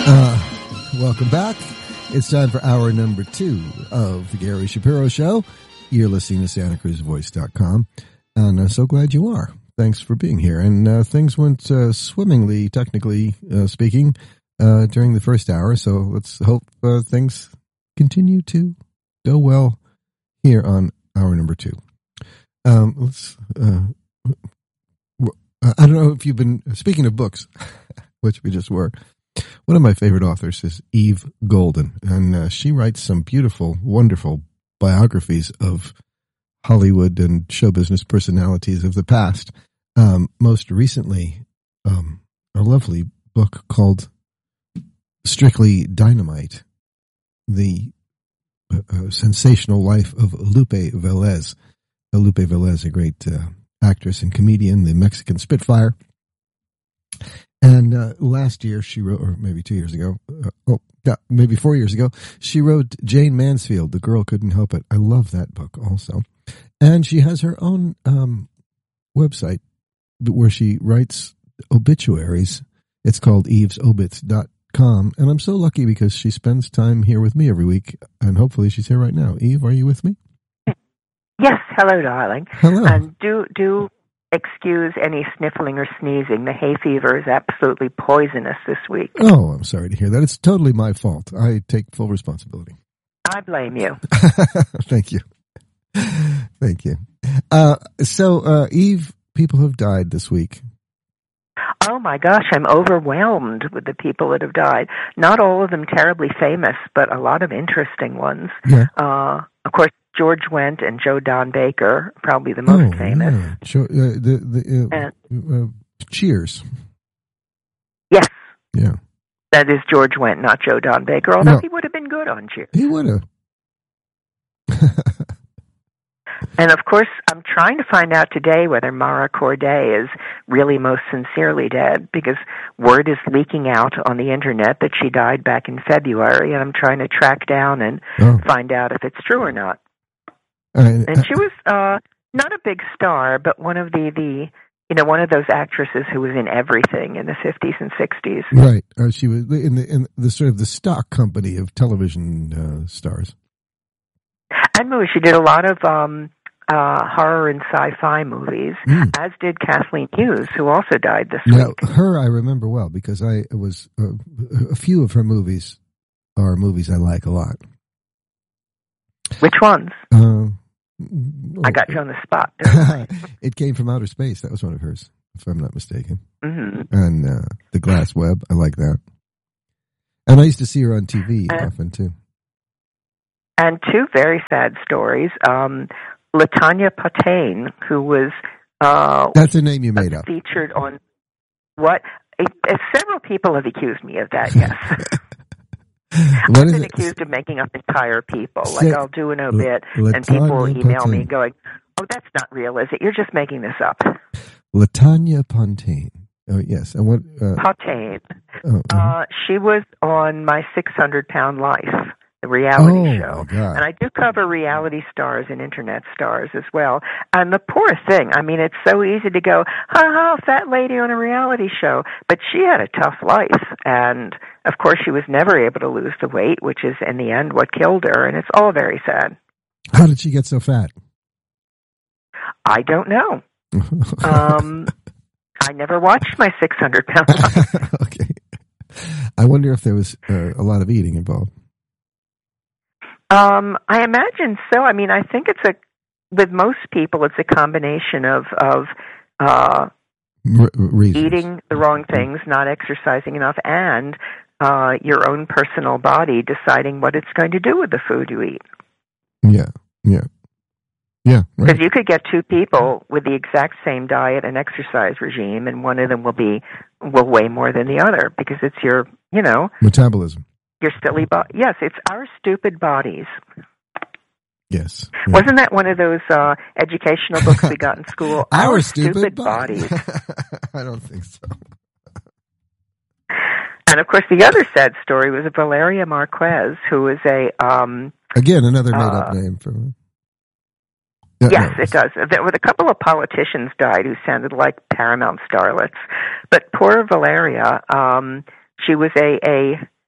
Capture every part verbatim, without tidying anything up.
Uh, welcome back. It's time for hour number two of the Gary Shapiro Show. You're listening to Santa Cruz Voice dot com, and I'm so glad you are. Thanks for being here. And uh, things went uh, swimmingly, technically uh, speaking, uh, during the first hour, so let's hope uh, things continue to go well here on hour number two. Um, let's. Uh, I don't know if you've been speaking of books, which we just were. One of my favorite authors is Eve Golden, and uh, she writes some beautiful, wonderful biographies of Hollywood and show business personalities of the past. Um, most recently, um, a lovely book called Strictly Dynamite, the uh, uh, sensational life of Lupe Velez. Uh, Lupe Velez, a great uh, actress and comedian, the Mexican Spitfire. And uh, last year she wrote, or maybe two years ago, uh, oh, yeah, maybe four years ago, she wrote Jane Mansfield, The Girl Couldn't Help It. I love that book also. And she has her own um, website where she writes obituaries. It's called eves obits dot com. And I'm so lucky because she spends time here with me every week, and hopefully she's here right now. Eve, are you with me? Yes, hello, darling. Hello. And do do excuse any sniffling or sneezing. The hay fever is absolutely poisonous this week. Oh, I'm sorry to hear that. It's totally my fault. I take full responsibility. I blame you. Thank you. Thank you. Uh, so, uh, Eve, people have died this week. Oh, my gosh, I'm overwhelmed with the people that have died. Not all of them terribly famous, but a lot of interesting ones. Yeah. Uh, of course, George Wendt and Joe Don Baker, probably the most oh, famous. Yeah. Sure, uh, the, the, uh, and, uh, Cheers. Yes. Yeah. That is George Wendt, not Joe Don Baker, although no. he would have been good on Cheers. He would have. And, of course, I'm trying to find out today whether Mara Corday is really most sincerely dead, because word is leaking out on the Internet that she died back in February, and I'm trying to track down and oh. find out if it's true or not. Uh, and she was uh, not a big star, but one of the, the, you know, one of those actresses who was in everything in the fifties and sixties. Right. Uh, she was in the, in the sort of the stock company of television uh, stars. And movies. She did a lot of um, uh, horror and sci-fi movies, mm. as did Kathleen Hughes, who also died this now, week. Her I remember well because I was uh, a few of her movies are movies I like a lot. Which ones? Uh, I got you on the spot. It Came from Outer Space. That was one of hers, if I'm not mistaken. Mm-hmm. And uh, The Glass Web. I like that. And I used to see her on T V and, often too. And two very sad stories. Um, LaTanya Patain, who was uh, that's a name you made up. Featured on what? It, it, several people have accused me of that. Yes. I've been accused of making up entire people. Like, I'll do an obit, L- and people will email Pontaine. me going, oh, that's not real, is it? You're just making this up. LaTanya Patain. Oh, yes. And what? Uh, Patain. Oh, uh-huh. uh, she was on My six hundred pound Life, the reality oh, show. My God. And I do cover reality stars and Internet stars as well. And the poor thing, I mean, it's so easy to go, ha ha, fat lady on a reality show. But she had a tough life. And, of course, she was never able to lose the weight, which is, in the end, what killed her. And it's all very sad. How did she get so fat? I don't know. um, I never watched My six hundred pound Life. Okay. I wonder if there was uh, a lot of eating involved. Um, I imagine so. I mean, I think it's a, with most people, it's a combination of, of uh, R- eating the wrong things, not exercising enough, and uh, your own personal body deciding what it's going to do with the food you eat. Yeah, yeah. Yeah, because right. you could get two people with the exact same diet and exercise regime, and one of them will be will weigh more than the other because it's your, you know, metabolism. Your silly body. Yes, it's our stupid bodies. Yes. Yeah. Wasn't that one of those uh, educational books we got in school? Our, our stupid, stupid bodies. bodies. I don't think so. And of course, the other sad story was of Valeria Marquez, who was a um, again another made-up uh, name for. Yeah, yes, no, it does. There were a couple of politicians died who sounded like Paramount starlets, but poor Valeria, um, she was a, a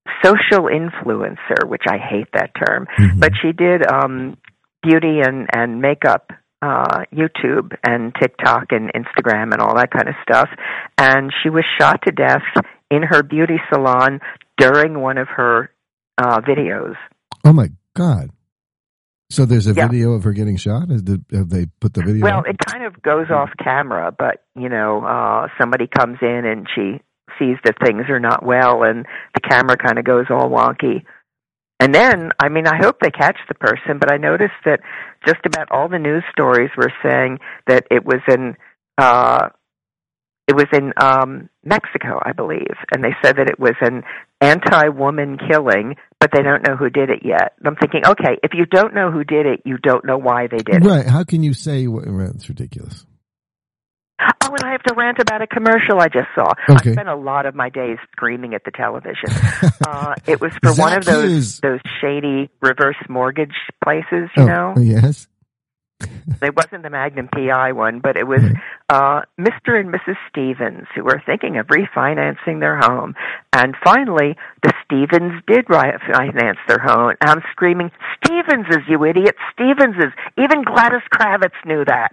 social influencer, which I hate that term, Mm-hmm. but she did um, beauty and, and makeup, uh, YouTube and TikTok and Instagram and all that kind of stuff. And she was shot to death in her beauty salon during one of her uh, videos. Oh, my God. So there's a Yeah. video of her getting shot? Is the, have they put the video Well, up? it kind of goes off camera, but, you know, uh, somebody comes in and she sees that things are not well, and the camera kind of goes all wonky. And then, I mean, I hope they catch the person, but I noticed that just about all the news stories were saying that it was in uh, it was in um, Mexico, I believe, and they said that it was an anti-woman killing, but they don't know who did it yet. And I'm thinking, okay, if you don't know who did it, you don't know why they did it. Right. How can you say, well, that's ridiculous. Oh, and I have to rant about a commercial I just saw. Okay. I spent a lot of my days screaming at the television. uh, it was for Zach one of those Hughes. those shady reverse mortgage places, you oh, know? Yes. It wasn't the Magnum P I one, but it was uh, Mister and Missus Stevens who were thinking of refinancing their home. And finally, the Stevens did refinance their home. And I'm screaming, Stevenses, you idiot, Stevenses. Even Gladys Kravitz knew that.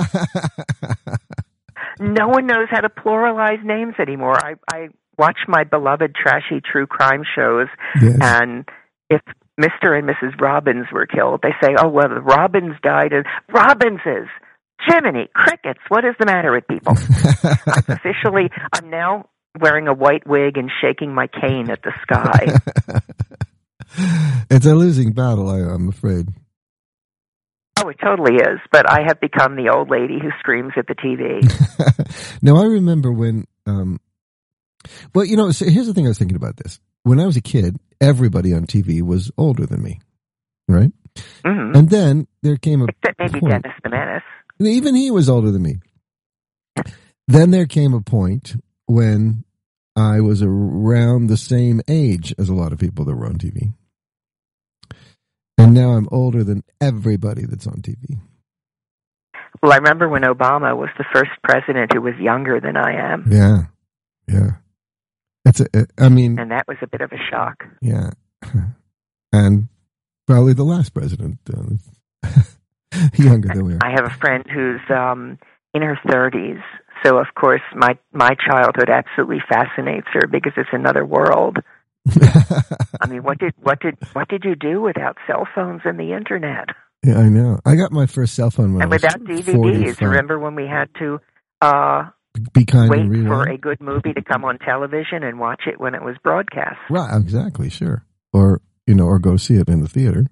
No one knows how to pluralize names anymore. I, I watch my beloved trashy true crime shows, Yes. and if Mister and Missus Robbins were killed, they say, oh, well, the Robbins died of Robbinses. Jiminy, crickets, what is the matter with people? I'm officially, I'm now wearing a white wig and shaking my cane at the sky. It's a losing battle, I, I'm afraid. Oh, it totally is, but I have become the old lady who screams at the T V. Now, I remember when, um, well, you know, so here's the thing I was thinking about this. When I was a kid, everybody on T V was older than me, right? Mm-hmm. And then there came a Except maybe point, Dennis the Menace. even he was older than me. Then there came a point when I was around the same age as a lot of people that were on T V. And now I'm older than everybody that's on T V. Well, I remember when Obama was the first president who was younger than I am. Yeah. Yeah. It's a, I mean, And that was a bit of a shock. yeah. And probably the last president, uh, younger than we are. I have a friend who's um, in her thirties. So, of course, my, my childhood absolutely fascinates her because it's another world. I mean, what did what did what did you do without cell phones and the internet? Yeah, I know. I got my first cell phone when And I was without D V Ds. forty-five. Remember when we had to uh, Be kind wait and rewind. for a good movie to come on television and watch it when it was broadcast? Right, exactly, sure. Or, you know, or go see it in the theater.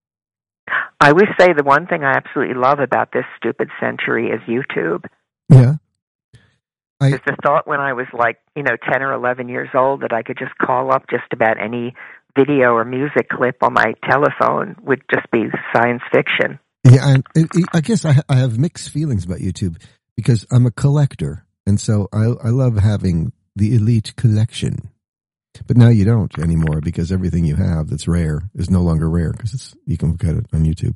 I always say the one thing I absolutely love about this stupid century is YouTube. Yeah. I, It's the thought when I was like, you know, ten or eleven years old that I could just call up just about any video or music clip on my telephone would just be science fiction. yeah, and it, it, I guess I, I have mixed feelings about YouTube because I'm a collector, and so I, I love having the elite collection. But now you don't anymore because everything you have that's rare is no longer rare because it's you can look at it on YouTube.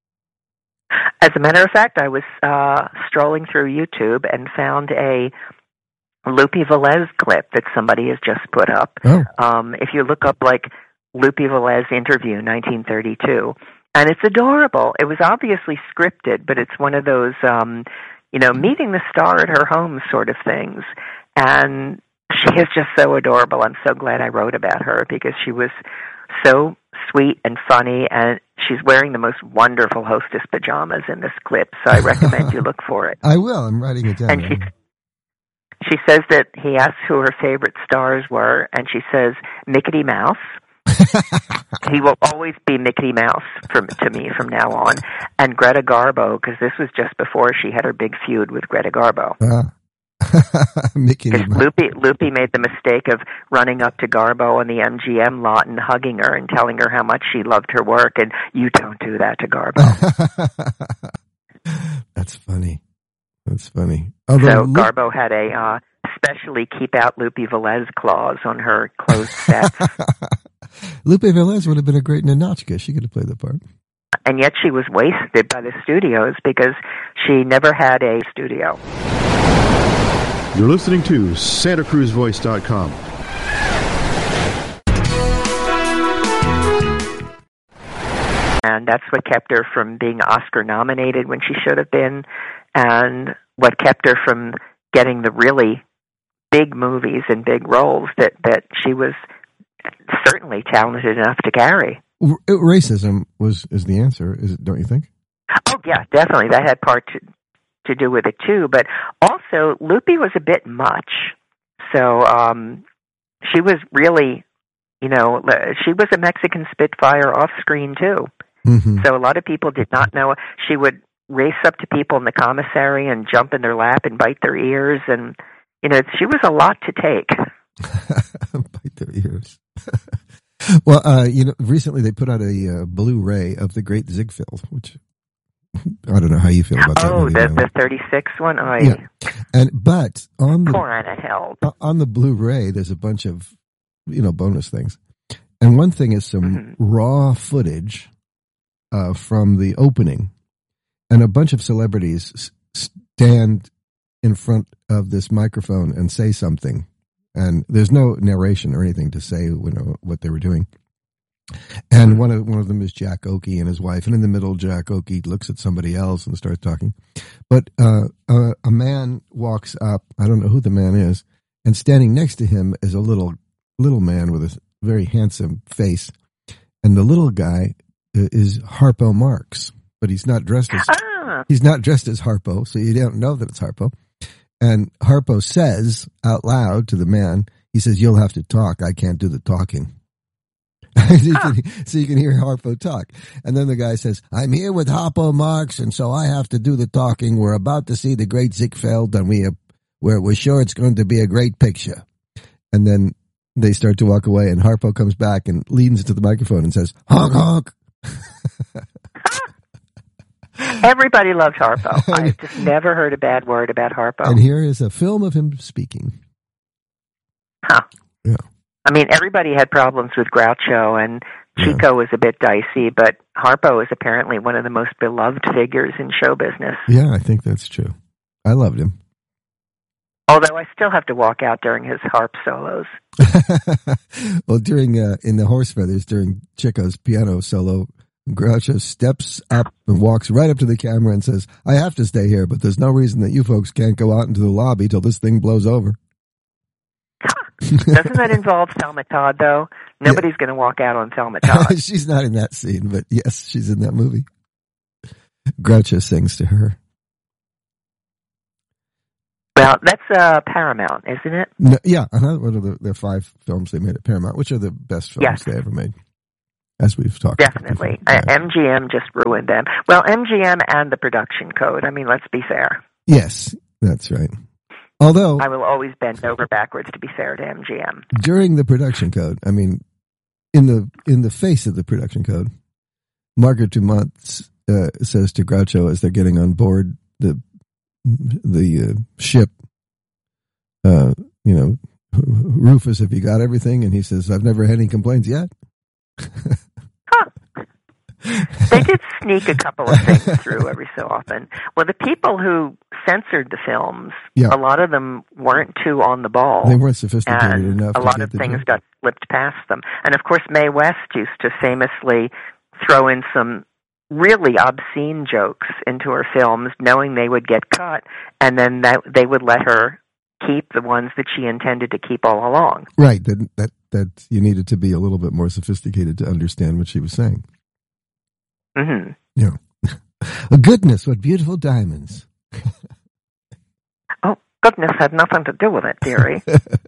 As a matter of fact, I was uh, strolling through YouTube and found a Lupe Velez clip that somebody has just put up. Oh, Um, if you look up, like, Lupe Velez interview nineteen thirty-two, and it's adorable. It was obviously scripted, but it's one of those, um, you know, meeting the star at her home sort of things. And she is just so adorable. I'm so glad I wrote about her because she was so sweet and funny, and she's wearing the most wonderful hostess pajamas in this clip, so I recommend you look for it. I will. I'm writing it down. And she she says that he asks who her favorite stars were, and she says Mickey Mouse. He will always be Mickey Mouse from, to me from now on. And Greta Garbo, because this was just before she had her big feud with Greta Garbo. Ah. Mickey Because Mouse. Lupe, Lupe made the mistake of running up to Garbo on the M G M lot and hugging her and telling her how much she loved her work, and you don't do that to Garbo. That's funny. That's funny. Although So Lupe- Garbo had a uh, specially keep out Lupe Velez clause on her closed sets. Lupe Velez would have been a great Ninotchka. She could have played the part. And yet she was wasted by the studios because she never had a studio. You're listening to Santa Cruz Voice dot com. and that's what kept her from being Oscar nominated when she should have been, and what kept her from getting the really big movies and big roles that, that she was certainly talented enough to carry. Racism was is the answer, is it, don't you think? Oh, yeah, definitely. That had part to, to do with it, too. But also, Lupe was a bit much. So um, she was really, you know, she was a Mexican Spitfire off-screen, too. Mm-hmm. So a lot of people did not know. She would race up to people in the commissary and jump in their lap and bite their ears. And, you know, she was a lot to take. Bite their ears. Well, uh, you know, recently they put out a uh, Blu-ray of The Great Ziegfeld, which I don't know how you feel about that. Oh, movie, the, you know. the thirty-six one? Oh, yeah. And, but on the, poor Anna Held. on the Blu-ray, there's a bunch of, you know, bonus things. And one thing is some mm-hmm. raw footage uh, from the opening. And a bunch of celebrities stand in front of this microphone and say something. And there's no narration or anything to say you know, what they were doing. And one of one of them is Jack Oakey and his wife. And in the middle, Jack Oakey looks at somebody else and starts talking. But uh, a, a man walks up. I don't know who the man is. And standing next to him is a little little man with a very handsome face. And the little guy is Harpo Marx. But he's not dressed as ah. he's not dressed as Harpo, so you don't know that it's Harpo. And Harpo says out loud to the man, he says, "You'll have to talk. I can't do the talking." so, you huh. can, so you can hear Harpo talk. And then the guy says, "I'm here with Harpo Marx, and so I have to do the talking. We're about to see The Great Ziegfeld, and we have, we're, we're sure it's going to be a great picture." And then they start to walk away, and Harpo comes back and leans into the microphone and says, "Honk, honk." Everybody loved Harpo. I've just never heard a bad word about Harpo. And here is a film of him speaking. Huh. Yeah. I mean, everybody had problems with Groucho, and Chico yeah. was a bit dicey, but Harpo is apparently one of the most beloved figures in show business. Yeah, I think that's true. I loved him. Although I still have to walk out during his harp solos. Well, during uh, in the Horse Feathers, during Chico's piano solo, Groucho steps up and walks right up to the camera and says, "I have to stay here, but there's no reason that you folks can't go out into the lobby till this thing blows over." Doesn't that involve Thelma Todd, though? Nobody's yeah. going to walk out on Thelma Todd. She's not in that scene, but yes, she's in that movie. Groucho sings to her. Well, that's uh, Paramount, isn't it? No, yeah, uh-huh. One of the, the five films they made at Paramount, which are the best films yes. they ever made. As we've talked Definitely. about. Uh, M G M just ruined them. Well, M G M and the production code. I mean, let's be fair. Yes, that's right. Although I will always bend over backwards to be fair to M G M. During the production code, I mean, in the in the face of the production code, Margaret Dumont uh, says to Groucho as they're getting on board the the uh, ship, uh, you know, "Rufus, have you got everything?" And he says, "I've never had any complaints yet." Huh. They did sneak a couple of things through every so often. Well, the people who censored the films, yeah. a lot of them weren't too on the ball. They weren't sophisticated and enough. A lot of things got slipped past them. And of course, Mae West used to famously throw in some really obscene jokes into her films, knowing they would get cut, and then that they would let her keep the ones that she intended to keep all along. Right. That that that you needed to be a little bit more sophisticated to understand what she was saying. Mm-hmm. Yeah. Oh, goodness, what beautiful diamonds. Oh, goodness had nothing to do with it, dearie.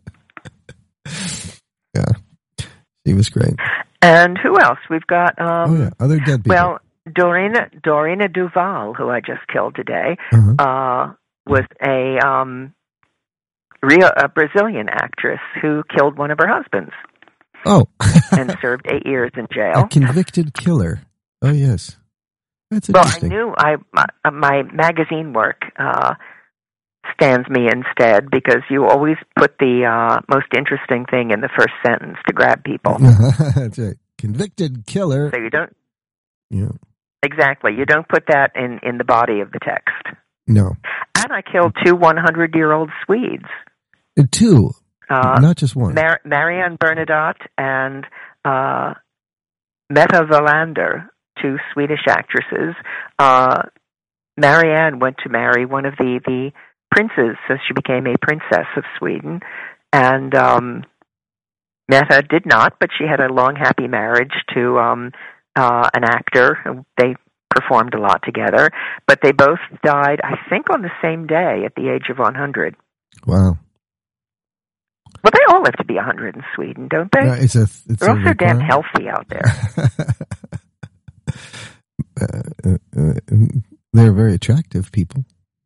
Yeah. She was great. And who else? We've got um oh yeah, other dead people. Well, Dorina Dorina Duval, who I just killed today, uh-huh. uh was a um real a Brazilian actress who killed one of her husbands. Oh. And served eight years in jail. A convicted killer. Oh yes, that's well. interesting. I knew I my, my magazine work uh, stands me instead because you always put the uh, most interesting thing in the first sentence to grab people. That's right. Convicted killer. So you don't. Yeah. Exactly. You don't put that in, in the body of the text. No. And I killed two one hundred year old Swedes. Uh, two. Uh, Not just one. Mar- Marianne Bernadotte and uh, Meta Valander. two Swedish actresses. Uh, Marianne went to marry one of the, the princes, so she became a princess of Sweden. And um, Meta did not, but she had a long, happy marriage to um, uh, an actor. They performed a lot together, but they both died, I think, on the same day at the age of one hundred. Wow. Well, they all live to be one hundred in Sweden, don't they? Uh, it's a, it's They're a also damn healthy out there. uh, uh, uh, they're very attractive people.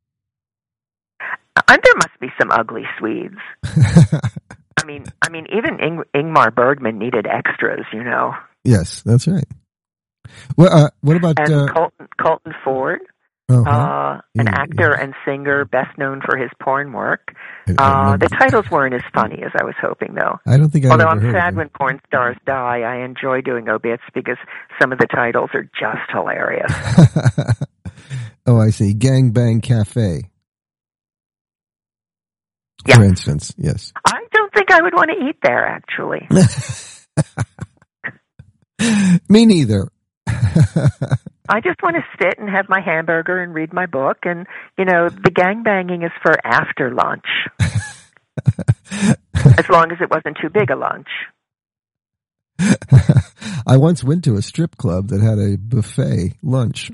And there must be some ugly Swedes. I mean, I mean, even Ing- Ingmar Bergman needed extras, you know. Yes, that's right. Well, uh, what about and uh, Colton, Colton Ford, uh-huh. uh, an yeah, actor yeah. and singer best known for his porn work. Uh, the titles weren't as funny as I was hoping, though. I don't think I've Although ever I'm heard sad of when porn stars die, I enjoy doing obits because some of the titles are just hilarious. Oh, I see. Gang Bang Cafe. Yeah. For instance, yes. I don't think I would want to eat there, actually. Me neither. I just want to sit and have my hamburger and read my book, and, you know, the gangbanging is for after lunch. As long as it wasn't too big a lunch. I once went to a strip club that had a buffet lunch.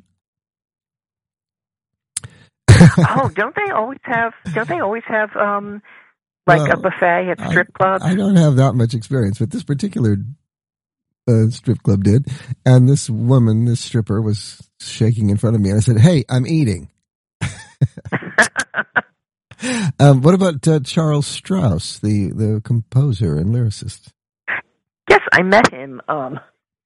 Oh, don't they always have, don't they always have, um, like well, a buffet at strip I, clubs? I don't have that much experience, but this particular uh, strip club did. And this woman, this stripper, was shaking in front of me. And I said, "Hey, I'm eating." um, what about uh, Charles Strauss, the, the composer and lyricist? Yes, I met him. Um,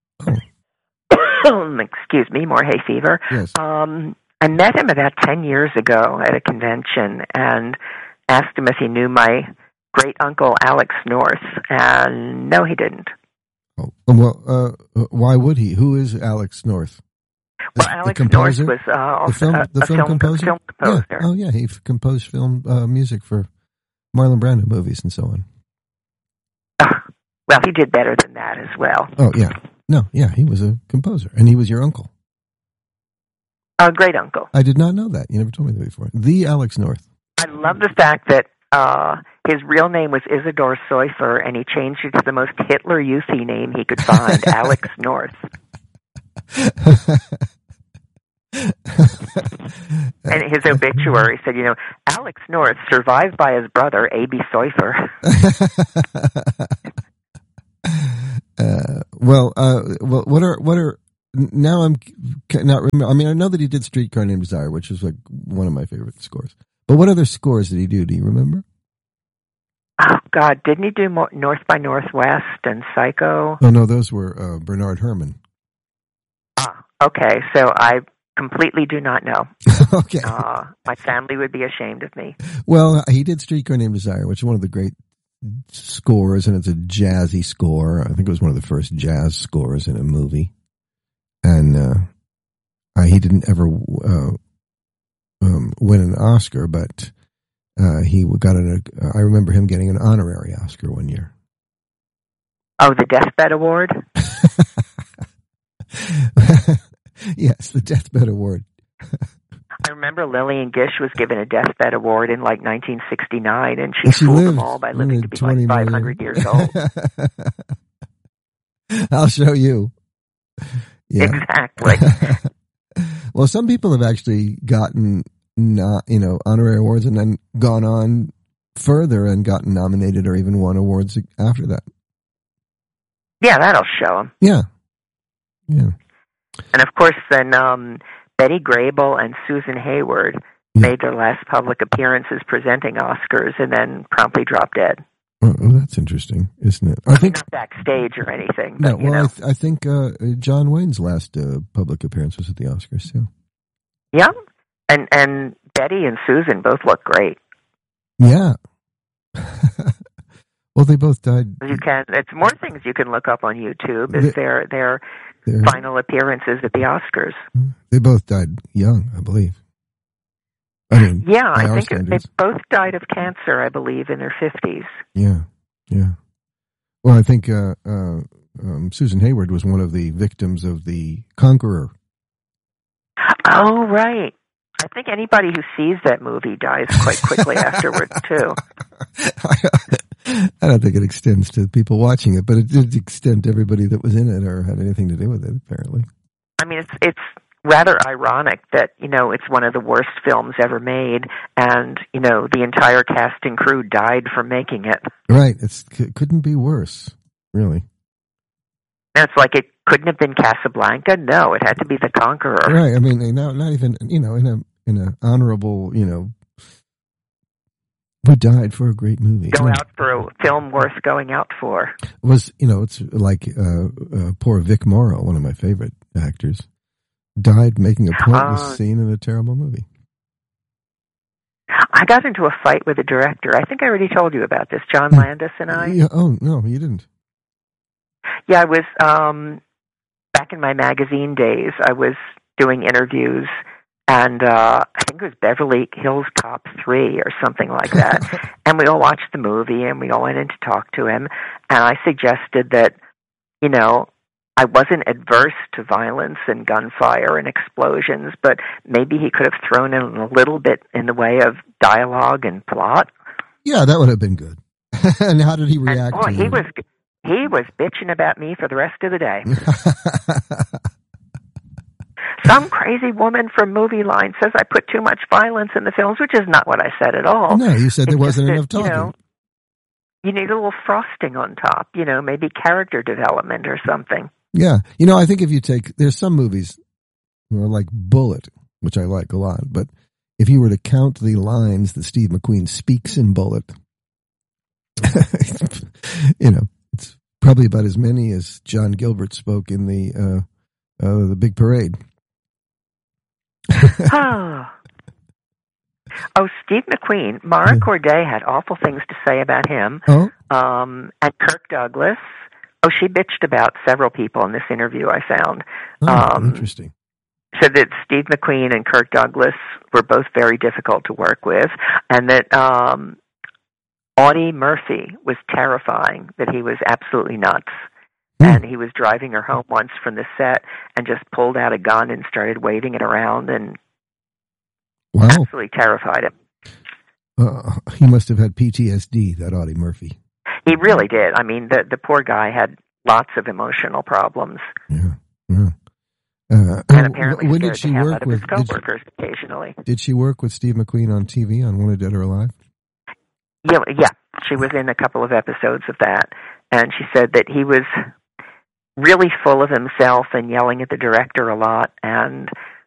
oh. Excuse me, more hay fever. Yes. Um, I met him about ten years ago at a convention and asked him if he knew my great uncle Alex North, and no, he didn't. Oh, well, uh, why would he? Who is Alex North? Well, the, Alex the North was uh, also the film, a, the a film, film composer. Film composer. Yeah. Oh, yeah, he composed film uh, music for Marlon Brando movies and so on. Uh, well, he did better than that as well. Oh, yeah. No, yeah, he was a composer, and he was your uncle. A uh, great uncle. I did not know that. You never told me that before. The Alex North. I love the fact that uh, his real name was Isidore Seufer, and he changed it to the most Hitler Youthy name he could find, Alex North. And his obituary said, you know, Alex North, survived by his brother, A B Seufer. uh, well, uh, well, what are what are now? I'm not. I mean, I know that he did Streetcar Named Desire, which is like one of my favorite scores. But what other scores did he do? Do you remember? Oh God, didn't he do more North by Northwest and Psycho? Oh no, those were uh, Bernard Herrmann. Ah, okay. So I completely do not know. Okay. Uh, my family would be ashamed of me. Well, he did Streetcar Named Desire, which is one of the great scores, and it's a jazzy score. I think it was one of the first jazz scores in a movie. And uh, uh, he didn't ever uh, um, win an Oscar, but uh, he got an. Uh, I remember him getting an honorary Oscar one year. Oh, the Deathbed Award? Yes, the Deathbed Award. I remember Lillian Gish was given a Deathbed Award in like nineteen sixty-nine, and she, she fooled lived, them all by living to be like five hundred years old. I'll show you. Yeah. Exactly. Well, some people have actually gotten not, you know, honorary awards and then gone on further and gotten nominated or even won awards after that. Yeah, that'll show them. Yeah. Yeah. And of course, then um, Betty Grable and Susan Hayward yeah. made their last public appearances presenting Oscars and then promptly dropped dead. Oh, well, that's interesting, isn't it? I, I think mean, not backstage or anything. No, but, you well, know. I, th- I think uh, John Wayne's last uh, public appearance was at the Oscars too. Yeah, and and Betty and Susan both look great. Yeah. Well, they both died. You can. It's more things you can look up on YouTube. Is they, their their final appearances at the Oscars? They both died young, I believe. I mean, yeah, I think standards. They both died of cancer, I believe, in their fifties. Yeah, yeah. Well, I think uh, uh, um, Susan Hayward was one of the victims of the Conqueror. Oh, right. I think anybody who sees that movie dies quite quickly afterwards, too. I don't think it extends to people watching it, but it did extend to everybody that was in it or had anything to do with it, apparently. I mean, it's it's rather ironic that, you know, it's one of the worst films ever made, and, you know, the entire cast and crew died for making it. Right. It's, it couldn't be worse, really. And it's like it couldn't have been Casablanca. No, it had to be The Conqueror. Right. I mean, not, not even, you know, in a in a honorable, you know, who died for a great movie. Go yeah. out for a film worth going out for. Was, you know, it's like uh, uh, poor Vic Morrow, one of my favorite actors, died making a pointless uh, scene in a terrible movie. I got into a fight with a director. I think I already told you about this, John Landis and I. Yeah, oh, no, you didn't. Yeah, I was, um, back in my magazine days, I was doing interviews, and uh, I think it was Beverly Hills Cop three or something like that. And we all watched the movie, and we all went in to talk to him, and I suggested that, you know, I wasn't adverse to violence and gunfire and explosions, but maybe he could have thrown in a little bit in the way of dialogue and plot. Yeah, that would have been good. And how did he react? And, boy, to he you? was he was bitching about me for the rest of the day. Some crazy woman from Movie Line says I put too much violence in the films, which is not what I said at all. No, you said it's there wasn't that, enough talking. You know, you need a little frosting on top, you know, maybe character development or something. Yeah. You know, I think if you take, there's some movies, you know, like Bullet, which I like a lot, but if you were to count the lines that Steve McQueen speaks in Bullet, you know, it's probably about as many as John Gilbert spoke in the, uh, uh, the Big Parade. oh. oh, Steve McQueen. Mara Corday had awful things to say about him. Oh. Um, and Kirk Douglas. Oh, she bitched about several people in this interview I found. Oh, um, interesting. Said that Steve McQueen and Kirk Douglas were both very difficult to work with, and that um, Audie Murphy was terrifying, that he was absolutely nuts. Mm. And he was driving her home once from the set and just pulled out a gun and started waving it around and wow. absolutely terrified him. Uh, he must have had P T S D, that Audie Murphy. He really did. I mean, the the poor guy had lots of emotional problems. Yeah, yeah. Uh, and apparently when did she work with his coworkers did she, occasionally? Did she work with Steve McQueen on T V on Wanted Dead or Alive? Yeah, yeah. She was in a couple of episodes of that, and she said that he was really full of himself and yelling at the director a lot, and